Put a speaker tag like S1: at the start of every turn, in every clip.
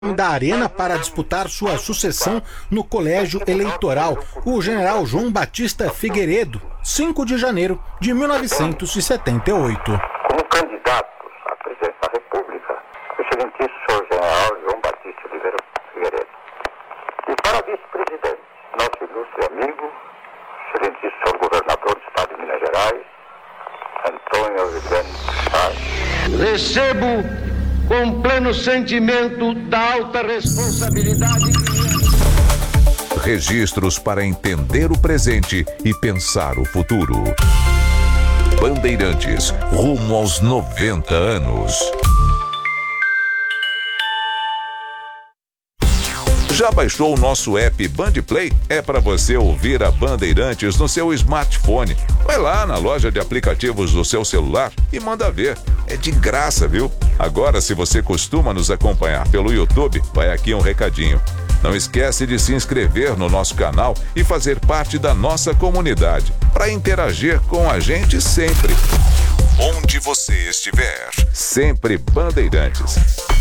S1: da Arena para disputar sua sucessão no colégio eleitoral, o general João Batista Figueiredo, 5 de janeiro de 1978.
S2: Como candidato à presidência da República, o excelentíssimo senhor general João Batista Oliveira Figueiredo. E para vice-presidente, nosso ilustre amigo, excelentíssimo senhor governador do estado de Minas Gerais, Antônio Aureliano Salles.
S3: Recebo com pleno sentimento da alta responsabilidade.
S4: Registros para entender o presente e pensar o futuro. Bandeirantes, rumo aos 90 anos. Já baixou o nosso app Bandplay? É para você ouvir a Bandeirantes no seu smartphone. Vai lá na loja de aplicativos do seu celular e manda ver. É de graça, viu? Agora, se você costuma nos acompanhar pelo YouTube, vai aqui um recadinho. Não esquece de se inscrever no nosso canal e fazer parte da nossa comunidade, para interagir com a gente sempre. Onde você estiver, sempre Bandeirantes.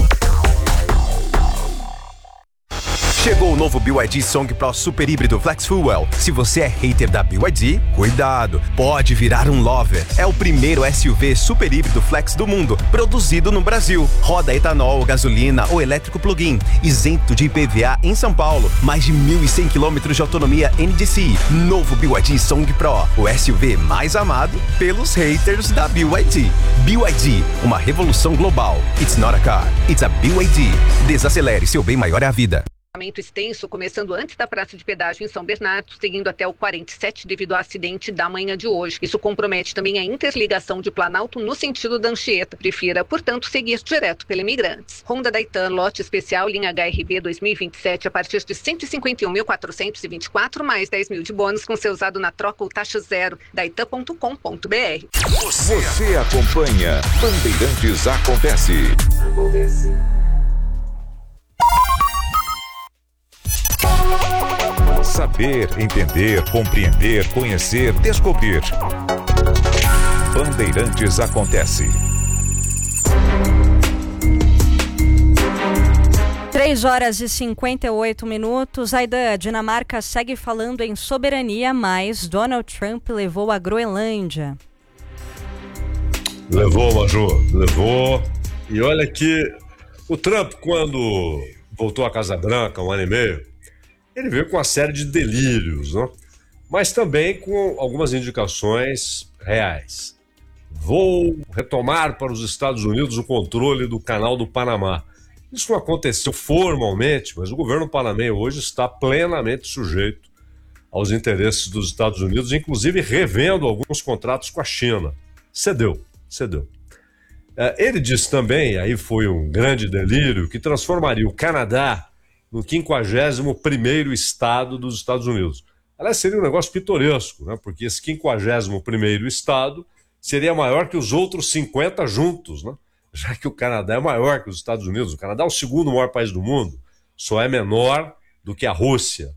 S5: Chegou o novo BYD Song Pro Super Híbrido Flex Fuel. Se você é hater da BYD, cuidado, pode virar um lover. É o primeiro SUV super híbrido flex do mundo, produzido no Brasil. Roda etanol, gasolina ou elétrico plug-in, isento de IPVA em São Paulo. Mais de 1.100 km de autonomia NDCi. Novo BYD Song Pro, o SUV mais amado pelos haters da BYD. BYD, uma revolução global. It's not a car, it's a BYD. Desacelere, seu bem maior é a vida.
S6: Extenso, começando antes da praça de pedágio em São Bernardo, seguindo até o 47 devido ao acidente da manhã de hoje. Isso compromete também a interligação de Planalto no sentido da Anchieta. Prefira, portanto, seguir direto pela Imigrantes. Honda Dayton, lote especial, linha HRV 2027, a partir de 151.424, mais 10 mil de bônus com seu usado na troca ou taxa zero. Dayton.com.br.
S4: Você acompanha Bandeirantes Acontece. Saber, entender, compreender, conhecer, descobrir. Bandeirantes Acontece.
S7: 3h58. Aidan, a Dinamarca segue falando em soberania, mas Donald Trump levou a Groenlândia.
S8: Levou, Maju, levou. E olha que o Trump, quando voltou à Casa Branca, 1 ano e meio, ele veio com uma série de delírios, né? Mas também com algumas indicações reais. Vou retomar para os Estados Unidos o controle do Canal do Panamá. Isso não aconteceu formalmente, mas o governo panamenho hoje está plenamente sujeito aos interesses dos Estados Unidos, inclusive revendo alguns contratos com a China. Cedeu. Ele disse também, aí foi um grande delírio, que transformaria o Canadá no 51º estado dos Estados Unidos. Aliás, seria um negócio pitoresco, né? Porque esse 51º estado seria maior que os outros 50 juntos, né? Já que o Canadá é maior que os Estados Unidos. O Canadá é o segundo maior país do mundo, só é menor do que a Rússia.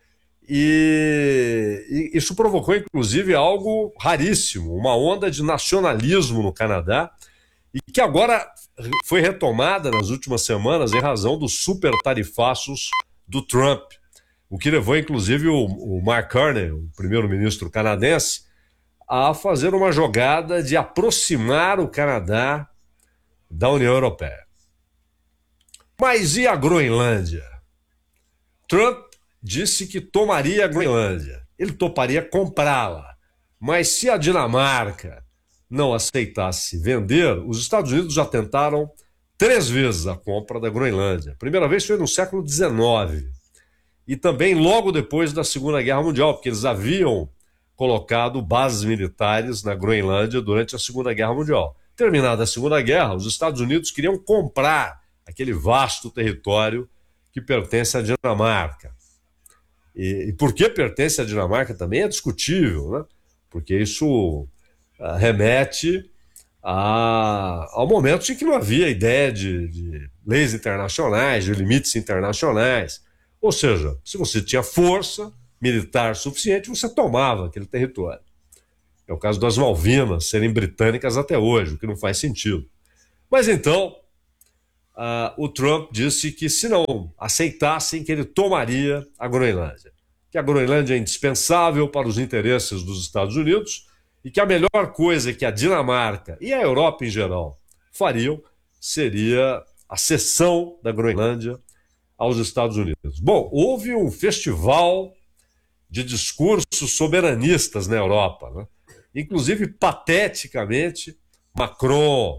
S8: E isso provocou, inclusive, algo raríssimo, uma onda de nacionalismo no Canadá, e que agora foi retomada nas últimas semanas em razão dos super tarifaços do Trump, o que levou, inclusive, o Mark Carney, o primeiro-ministro canadense, a fazer uma jogada de aproximar o Canadá da União Europeia. Mas e a Groenlândia? Trump disse que tomaria a Groenlândia. Ele toparia comprá-la. Mas se a Dinamarca não aceitasse vender, os Estados Unidos já tentaram 3 vezes a compra da Groenlândia. A primeira vez foi no século XIX. E também logo depois da Segunda Guerra Mundial, porque eles haviam colocado bases militares na Groenlândia durante a Segunda Guerra Mundial. Terminada a Segunda Guerra, os Estados Unidos queriam comprar aquele vasto território que pertence à Dinamarca. E por que pertence à Dinamarca também é discutível, né? Porque isso remete ao momento em que não havia ideia de leis internacionais, de limites internacionais. Ou seja, se você tinha força militar suficiente, você tomava aquele território. É o caso das Malvinas serem britânicas até hoje, o que não faz sentido. Mas então, o Trump disse que se não aceitassem, que ele tomaria a Groenlândia. Que a Groenlândia é indispensável para os interesses dos Estados Unidos e que a melhor coisa que a Dinamarca e a Europa em geral fariam seria a cessão da Groenlândia aos Estados Unidos. Bom, houve um festival de discursos soberanistas na Europa, né? Inclusive, pateticamente, Macron,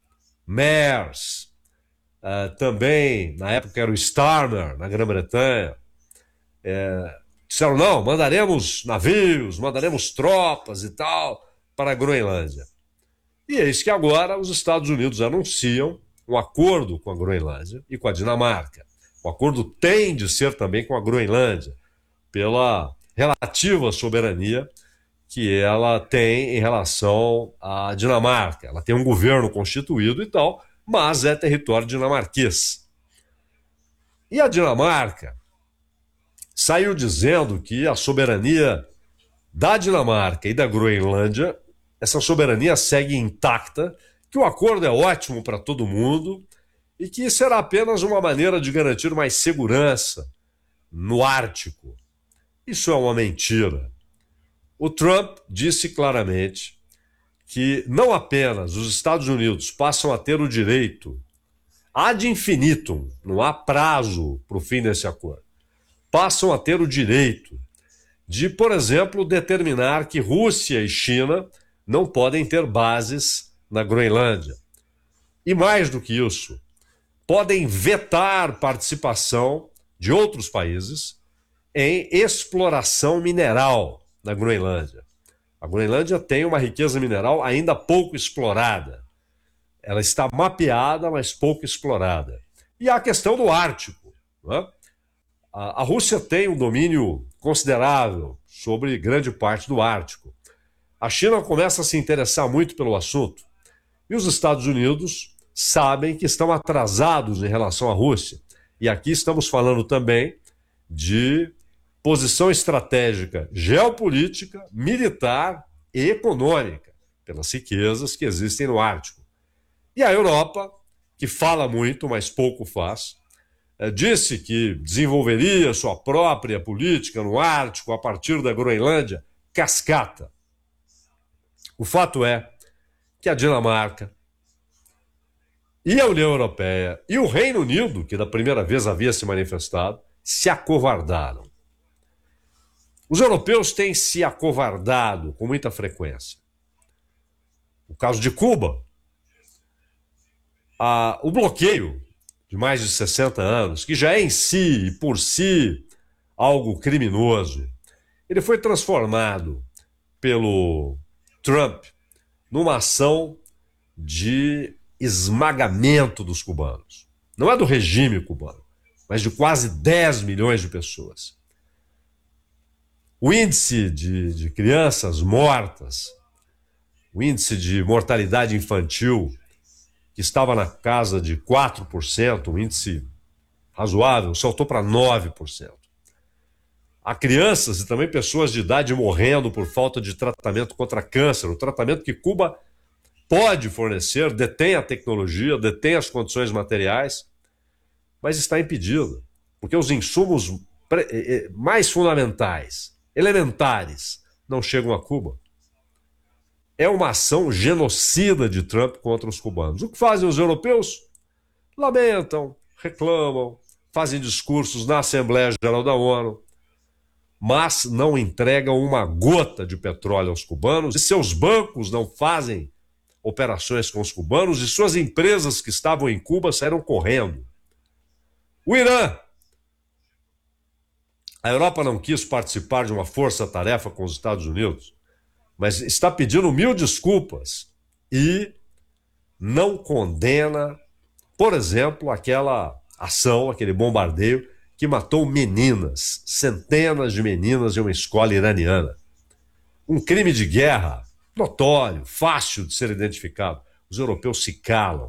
S8: Merz, também, na época era o Starmer, na Grã-Bretanha, disseram, não, mandaremos navios, mandaremos tropas e tal para a Groenlândia. E eis que agora os Estados Unidos anunciam um acordo com a Groenlândia e com a Dinamarca. O acordo tem de ser também com a Groenlândia, pela relativa soberania que ela tem em relação à Dinamarca. Ela tem um governo constituído e tal, mas é território dinamarquês. E a Dinamarca saiu dizendo que a soberania da Dinamarca e da Groenlândia, essa soberania segue intacta, que o acordo é ótimo para todo mundo e que será apenas uma maneira de garantir mais segurança no Ártico. Isso é uma mentira. O Trump disse claramente que não apenas os Estados Unidos passam a ter o direito, ad infinitum, não há prazo para o fim desse acordo, passam a ter o direito de, por exemplo, determinar que Rússia e China não podem ter bases na Groenlândia. E mais do que isso, podem vetar participação de outros países em exploração mineral na Groenlândia. A Groenlândia tem uma riqueza mineral ainda pouco explorada. Ela está mapeada, mas pouco explorada. E há a questão do Ártico, né? A Rússia tem um domínio considerável sobre grande parte do Ártico. A China começa a se interessar muito pelo assunto. E os Estados Unidos sabem que estão atrasados em relação à Rússia. E aqui estamos falando também de posição estratégica, geopolítica, militar e econômica, pelas riquezas que existem no Ártico. E a Europa, que fala muito, mas pouco faz, disse que desenvolveria sua própria política no Ártico a partir da Groenlândia, cascata. O fato é que a Dinamarca e a União Europeia e o Reino Unido, que da primeira vez havia se manifestado, se acovardaram. Os europeus têm se acovardado com muita frequência. O caso de Cuba, o bloqueio de mais de 60 anos, que já é em si e por si algo criminoso, ele foi transformado pelo Trump numa ação de esmagamento dos cubanos. Não é do regime cubano, mas de quase 10 milhões de pessoas. O índice de crianças mortas, o índice de mortalidade infantil, que estava na casa de 4%, um índice razoável, saltou para 9%. Há crianças e também pessoas de idade morrendo por falta de tratamento contra câncer, o tratamento que Cuba pode fornecer, detém a tecnologia, detém as condições materiais, mas está impedido, porque os insumos mais fundamentais, elementares, não chegam a Cuba. É uma ação genocida de Trump contra os cubanos. O que fazem os europeus? Lamentam, reclamam, fazem discursos na Assembleia Geral da ONU, mas não entregam uma gota de petróleo aos cubanos, e seus bancos não fazem operações com os cubanos, e suas empresas que estavam em Cuba saíram correndo. O Irã. A Europa não quis participar de uma força-tarefa com os Estados Unidos, mas está pedindo mil desculpas e não condena, por exemplo, aquela ação, aquele bombardeio que matou meninas, centenas de meninas em uma escola iraniana. Um crime de guerra notório, fácil de ser identificado. Os europeus se calam.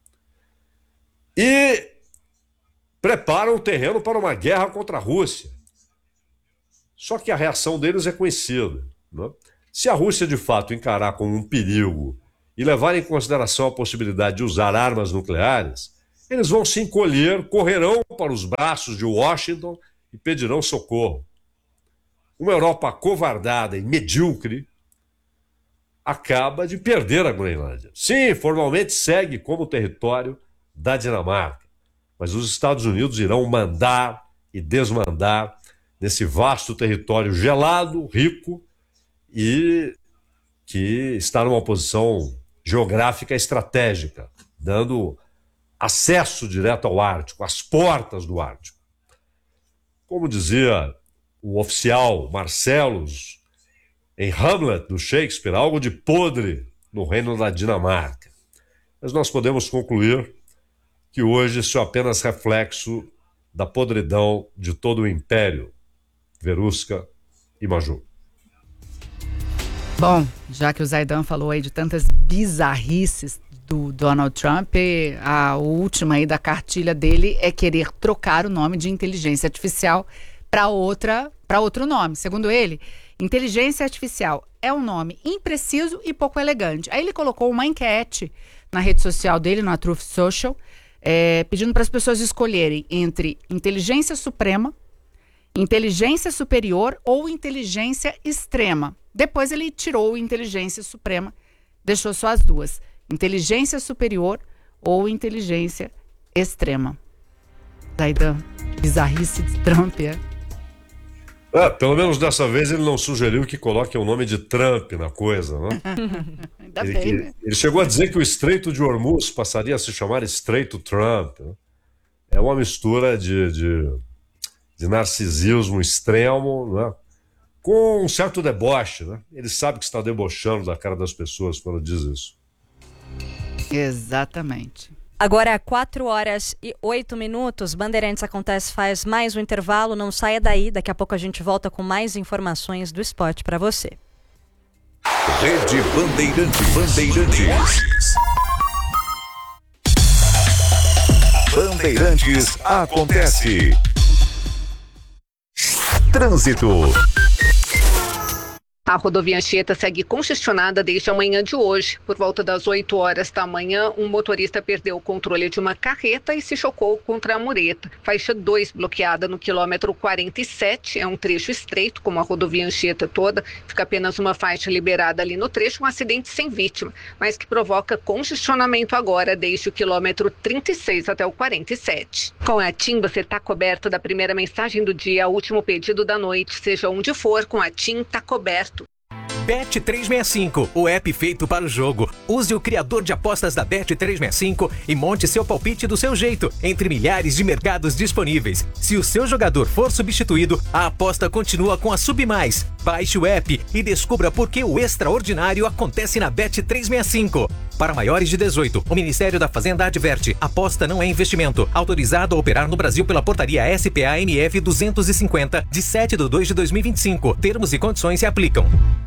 S8: E preparam o terreno para uma guerra contra a Rússia. Só que a reação deles é conhecida, né? Se a Rússia de fato encarar como um perigo e levar em consideração a possibilidade de usar armas nucleares, eles vão se encolher, correrão para os braços de Washington e pedirão socorro. Uma Europa acovardada e medíocre acaba de perder a Groenlândia. Sim, formalmente segue como território da Dinamarca, mas os Estados Unidos irão mandar e desmandar nesse vasto território gelado, rico e que está numa posição geográfica estratégica, dando acesso direto ao Ártico, às portas do Ártico. Como dizia o oficial Marcellus em Hamlet, do Shakespeare, algo de podre no reino da Dinamarca. Mas nós podemos concluir que hoje isso é apenas reflexo da podridão de todo o império Verusca e Maju.
S9: Bom, já que o Zaidan falou aí de tantas bizarrices do Donald Trump, a última aí da cartilha dele é querer trocar o nome de inteligência artificial para outro nome. Segundo ele, inteligência artificial é um nome impreciso e pouco elegante. Aí ele colocou uma enquete na rede social dele, na Truth Social, pedindo para as pessoas escolherem entre inteligência suprema, inteligência superior ou inteligência extrema. Depois ele tirou inteligência suprema, deixou só as duas. Inteligência superior ou inteligência extrema. Zaidan, bizarrice de Trump,
S8: pelo menos dessa vez ele não sugeriu que coloque o nome de Trump na coisa, né?
S9: Ainda bem, né?
S8: Ele chegou a dizer que o Estreito de Hormuz passaria a se chamar Estreito Trump, né? É uma mistura de narcisismo extremo, né? Com um certo deboche, né? Ele sabe que está debochando da cara das pessoas quando diz isso.
S9: Exatamente.
S7: Agora, 4h08. Bandeirantes Acontece faz mais um intervalo. Não saia daí. Daqui a pouco a gente volta com mais informações do esporte para você.
S4: Rede Bandeirantes. Bandeirantes Acontece. Trânsito.
S6: A rodovia Anchieta segue congestionada desde a manhã de hoje. Por volta das 8 horas da manhã, um motorista perdeu o controle de uma carreta e se chocou contra a mureta. Faixa 2 bloqueada no quilômetro 47. É um trecho estreito, como a rodovia Anchieta toda. Fica apenas uma faixa liberada ali no trecho, um acidente sem vítima, mas que provoca congestionamento agora desde o quilômetro 36 até o 47. Com a TIM, você está coberto da primeira mensagem do dia ao último pedido da noite. Seja onde for, com a TIM está coberto.
S10: Bet365, o app feito para o jogo. Use o criador de apostas da Bet365 e monte seu palpite do seu jeito, entre milhares de mercados disponíveis. Se o seu jogador for substituído, a aposta continua com a Submais. Baixe o app e descubra por que o extraordinário acontece na Bet365. Para maiores de 18, o Ministério da Fazenda adverte: aposta não é investimento. Autorizado a operar no Brasil pela portaria SPA-MF 250, de 7/2/2025. Termos e condições se aplicam.